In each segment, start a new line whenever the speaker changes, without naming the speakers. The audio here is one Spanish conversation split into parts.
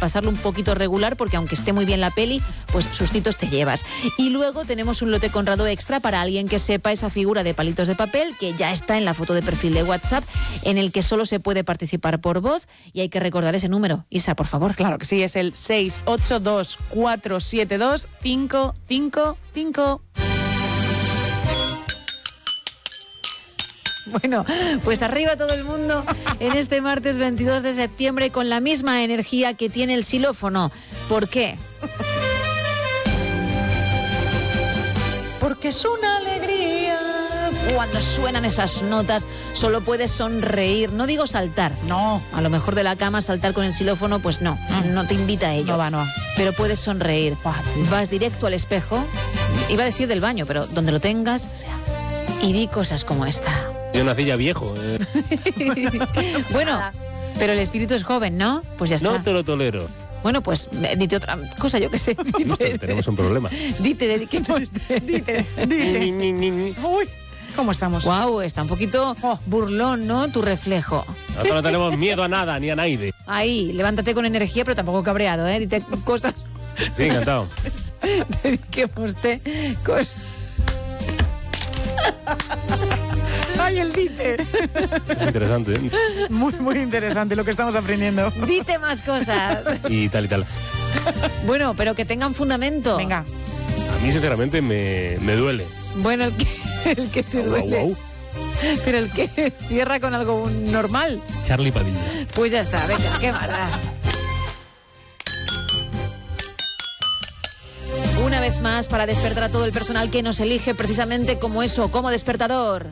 pasarlo un poquito regular, porque aunque esté muy bien la peli, pues sustitos te llevas. Y luego tenemos un lote Conrado extra para alguien que sepa esa figura de palitos de papel que ya está en la foto de perfil de WhatsApp, en el que solo se puede participar por voz, y hay que recordar ese número. Isa, por favor.
Claro que sí, es el 682-472-555.
Bueno, pues arriba todo el mundo en este martes 22 de septiembre con la misma energía que tiene el xilófono. ¿Por qué? Porque es una alegría. Cuando suenan esas notas solo puedes sonreír. No digo saltar.
No.
A lo mejor de la cama saltar con el xilófono, pues no te invita a ello.
No va.
Pero puedes sonreír. Vas directo al espejo. Iba a decir del baño, pero donde lo tengas, y di cosas como esta.
Yo nací ya viejo.
Bueno, pero el espíritu es joven, ¿no? Pues ya está.
No te lo tolero.
Bueno, pues dite otra cosa, yo qué sé.
Tenemos un problema.
Dediquemos.
Dite. Uy, ¿cómo estamos?
Guau, está un poquito burlón, ¿no? Tu reflejo.
Nosotros no tenemos miedo a nada, ni a nadie.
Ahí, levántate con energía, pero tampoco cabreado, ¿eh? Dite cosas.
Sí, encantado.
Dediquemos cosas.
¡Ay, el dite!
Es interesante, ¿eh?
Muy interesante lo que estamos aprendiendo.
Dite más cosas.
Y tal y tal.
Bueno, pero que tengan fundamento.
Venga.
A mí, sinceramente, me duele.
Bueno, el que te duele.
Guau.
Pero el que cierra con algo normal.
Charlie Padilla.
Pues ya está, venga, qué maldad. Una vez más, para despertar a todo el personal que nos elige precisamente como eso, como despertador.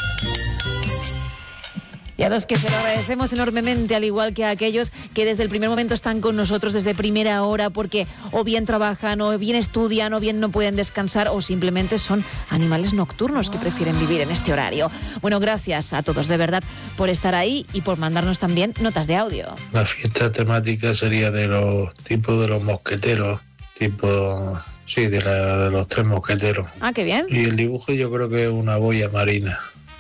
Y a los que se lo agradecemos enormemente, al igual que a aquellos que desde el primer momento están con nosotros desde primera hora, porque o bien trabajan, o bien estudian, o bien no pueden descansar, o simplemente son animales nocturnos que prefieren vivir en este horario. Bueno, gracias a todos de verdad por estar ahí y por mandarnos también notas de audio.
La fiesta temática sería de los tipos de los mosqueteros, tipo... Sí, de los tres mosqueteros.
Ah, qué bien.
Y el dibujo yo creo que es una boya marina.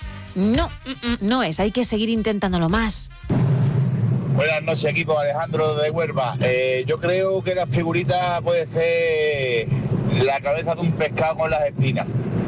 No es, hay que seguir intentándolo más.
Buenas noches, equipo. Alejandro de Huelva. Yo creo que la figurita puede ser la cabeza de un pescado con las espinas.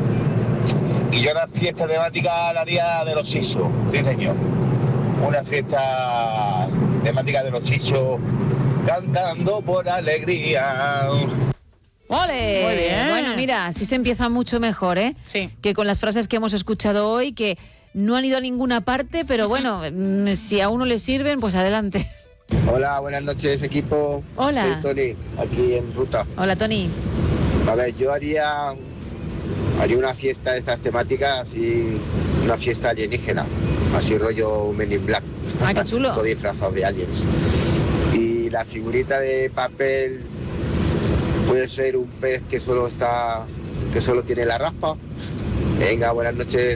Y yo la fiesta temática la haría de los sisos, sí señor. Una fiesta temática de los sisos, cantando por alegría.
¡Ole!
Muy bien.
Bueno, mira, así se empieza mucho mejor, ¿eh?
Sí.
Que con las frases que hemos escuchado hoy, que no han ido a ninguna parte, pero bueno, si a uno le sirven, pues adelante.
Hola, buenas noches, equipo.
Hola.
Soy Tony, aquí en ruta.
Hola, Tony.
A ver, yo haría una fiesta de estas temáticas, así, una fiesta alienígena, así rollo Men in Black.
Ah, qué chulo.
Todo disfrazado de aliens. Y la figurita de papel puede ser un pez que solo tiene la raspa. Venga, buenas noches.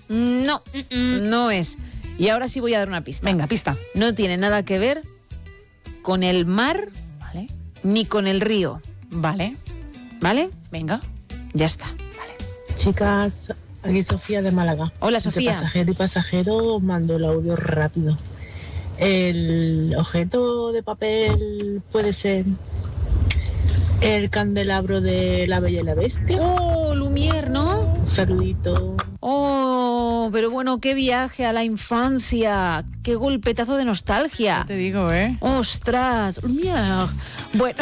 No es. Y ahora sí voy a dar una pista.
Venga, pista.
No tiene nada que ver con el mar,
Vale.
ni con el río,
Vale.
¿vale?
Venga.
Ya está.
Chicas, aquí Sofía de Málaga.
Hola, Sofía.
Entre pasajero y pasajero mando el audio rápido. El objeto de papel puede ser el candelabro de La Bella y la Bestia.
Oh, Lumière, ¿no?
Un saludito.
Oh, pero bueno, qué viaje a la infancia. Qué golpetazo de nostalgia.
Te digo, ¿eh?
¡Ostras! Lumière. Bueno.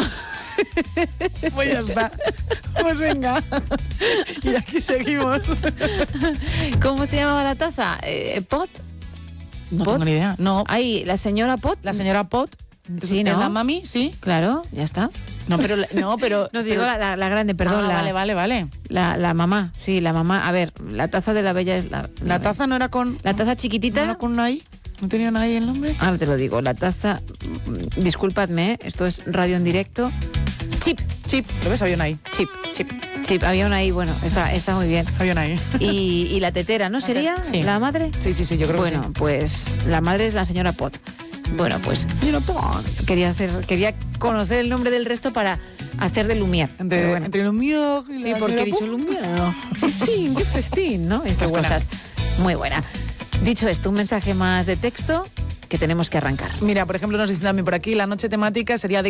Pues ya está. Pues venga. Y aquí seguimos.
¿Cómo se llamaba la taza? ¿Pot?
No
¿Pot?
tengo ni idea. No.
Ahí, la señora Pot.
La señora Pot.
Sí, ¿no?
¿La mami? Sí.
Claro, ya está.
No, pero...
No digo la grande, perdón.
Vale.
La mamá, sí, la mamá. A ver, la taza de la bella es
¿La taza no era con...?
La taza chiquitita.
¿No era con una I? ¿No tenía una I el nombre?
Ahora te lo digo, la taza... Disculpadme, esto es radio en directo. Chip.
¿Lo ves? Había una I.
Chip, había una ahí, bueno, está muy bien.
Había una I.
Y la tetera, ¿no sería?
Sí.
¿La madre?
Sí, yo creo que sí.
Bueno, pues la madre es la señora Pot. Bueno, pues señora Pot. Quería conocer el nombre del resto para hacer de Lumière.
Entre Lumière y la
Sí, porque he dicho Lumière. Festín, qué festín, ¿no? Estas cosas. Muy buena. Dicho esto, un mensaje más de texto que tenemos que arrancar.
Mira, por ejemplo, nos dicen también por aquí, la noche temática sería de